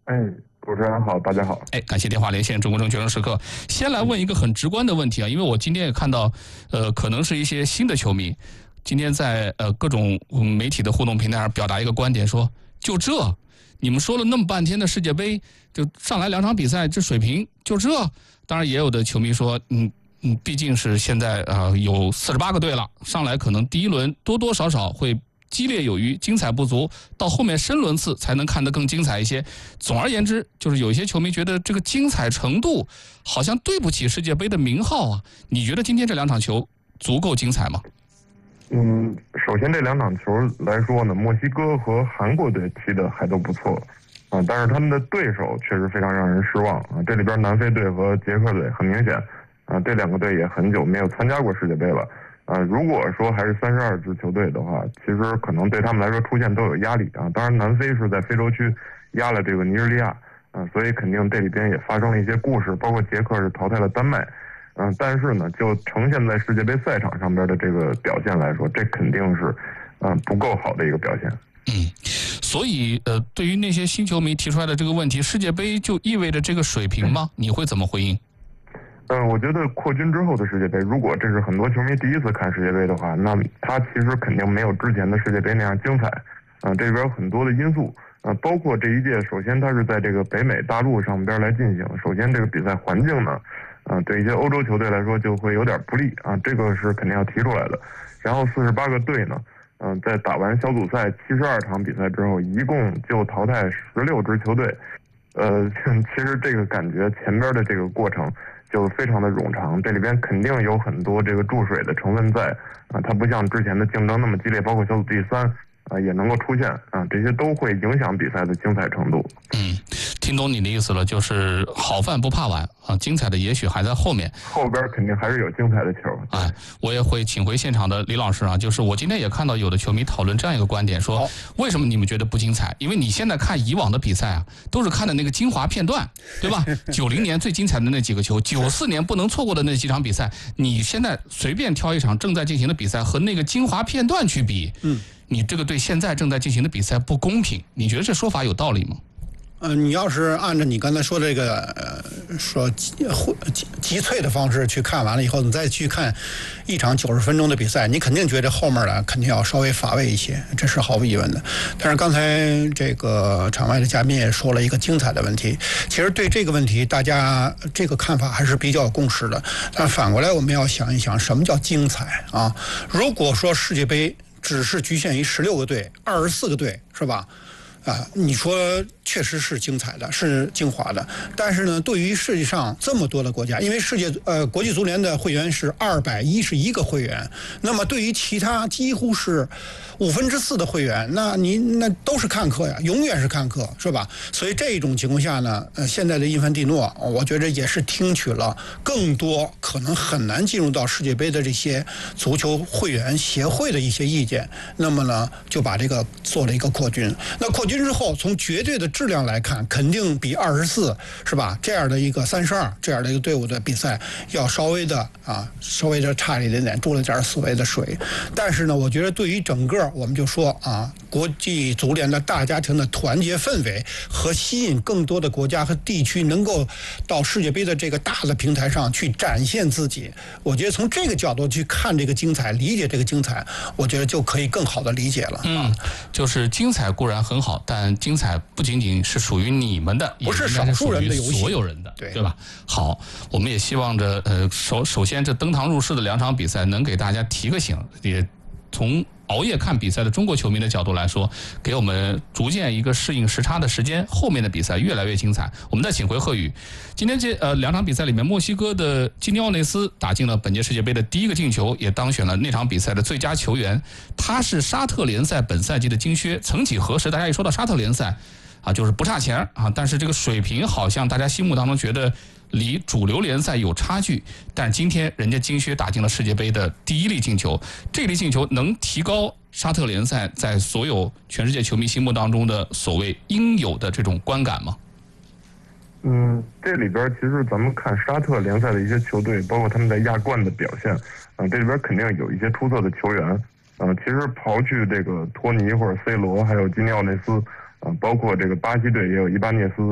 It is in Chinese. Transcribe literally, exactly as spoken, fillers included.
哎，主持人好，大家好。 哎，感谢电话连线中国证券人时刻。先来问一个很直观的问题啊，因为我今天也看到，呃，可能是一些新的球迷，今天在呃各种媒体的互动平台上表达一个观点，说就这，你们说了那么半天的世界杯，就上来两场比赛，这水平就这。当然，也有的球迷说，嗯嗯，毕竟是现在啊、呃、有四十八个队了，上来可能第一轮多多少少会激烈有余，精彩不足，到后面深轮次才能看得更精彩一些。总而言之，就是有一些球迷觉得这个精彩程度好像对不起世界杯的名号啊。你觉得今天这两场球足够精彩吗？ 嗯，首先这两场球来说呢，墨西哥和韩国队踢的还都不错啊，但是他们的对手确实非常让人失望啊。这里边南非队和捷克队很明显啊，这两个队也很久没有参加过世界杯了。啊，如果说还是三十二支球队的话，其实可能对他们来说出现都有压力啊。当然，南非是在非洲区压了这个尼日利亚，啊，所以肯定这里边也发生了一些故事，包括捷克是淘汰了丹麦，嗯、啊，但是呢，就呈现在世界杯赛场上边的这个表现来说，这肯定是，嗯、啊，不够好的一个表现。 嗯，所以呃，对于那些新球迷提出来的这个问题，世界杯就意味着这个水平吗？你会怎么回应？ 嗯，我觉得扩军之后的世界杯，如果这是很多球迷第一次看世界杯的话，那它其实肯定没有之前的世界杯那样精彩。嗯、呃，这里边有很多的因素，呃，包括这一届，首先它是在这个北美大陆上边来进行，首先这个比赛环境呢，啊、呃，对一些欧洲球队来说就会有点不利啊，这个是肯定要提出来的。然后四十八个队呢，嗯、呃，在打完小组赛七十二场比赛之后，一共就淘汰十六支球队，呃，其实这个感觉前边的这个过程就非常的冗长，这里边肯定有很多这个注水的成分在啊，它不像之前的竞争那么激烈，包括小组第三啊也能够出现啊，这些都会影响比赛的精彩程度。 嗯，听懂你的意思了，就是好饭不怕晚啊，精彩的也许还在后面， 后边肯定还是有精彩的球。 哎，我也会请回现场的李老师啊，就是我今天也看到有的球迷讨论这样一个观点，说为什么你们觉得不精彩？因为你现在看以往的比赛啊，都是看的那个精华片段，对吧？九零年最精彩的那几个球，九四年不能错过的那几场比赛，你现在随便挑一场正在进行的比赛和那个精华片段去比，嗯，你这个对现在正在进行的比赛不公平。你觉得这说法有道理吗？ 呃，你要是按照你刚才说这个呃说集集萃的方式去看完了以后，你再去看一场九十分钟的比赛，你肯定觉得后面的肯定要稍微乏味一些，这是毫无疑问的。但是刚才这个场外的嘉宾也说了一个精彩的问题，其实对这个问题大家这个看法还是比较有共识的。但反过来我们要想一想，什么叫精彩啊？如果说世界杯只是局限于十六个队、二十四个队，是吧？啊，你说确实是精彩的，是精华的，但是呢，对于世界上这么多的国家，因为世界呃国际足联的会员是二百一十一个会员，那么对于其他几乎是五分之四的会员，那您那都是看客呀，永远是看客，是吧？所以这种情况下呢，呃，现在的伊凡蒂诺，我觉得也是听取了更多可能很难进入到世界杯的这些足球会员协会的一些意见，那么呢，就把这个做了一个扩军，那扩军之后，从绝对的质量来看，肯定比二十四是吧？这样的一个三十二这样的一个队伍的比赛要稍微的啊，稍微的差一点点，注了点所谓的水。但是呢，我觉得对于整个我们就说啊，国际足联的大家庭的团结氛围和吸引更多的国家和地区能够到世界杯的这个大的平台上去展现自己，我觉得从这个角度去看这个精彩，理解这个精彩，我觉得就可以更好的理解了。 嗯，就是精彩固然很好。但精彩不仅仅是属于你们的， 不是少数人的游戏， 所有人的， 对对吧？好，我们也希望着，呃，首首先这登堂入室的两场比赛能给大家提个醒，也从熬夜看比赛的中国球迷的角度来说，给我们逐渐一个适应时差的时间，后面的比赛越来越精彩。我们再请回贺宇，今天这呃两场比赛里面，墨西哥的基尼奥内斯打进了本届世界杯的第一个进球，也当选了那场比赛的最佳球员。他是沙特联赛本赛季的金靴，曾几何时，大家一说到沙特联赛啊，就是不差钱啊，但是这个水平好像大家心目当中觉得离主流联赛有差距，但今天人家金靴打进了世界杯的第一粒进球，这粒进球能提高沙特联赛在所有全世界球迷心目当中的所谓应有的这种观感吗？ 嗯，这里边其实咱们看沙特联赛的一些球队，包括他们在亚冠的表现，啊，这里边肯定有一些出色的球员，啊，其实刨去这个托尼或者 C 罗，还有基尼奥内斯，啊，包括这个巴西队也有伊巴涅斯。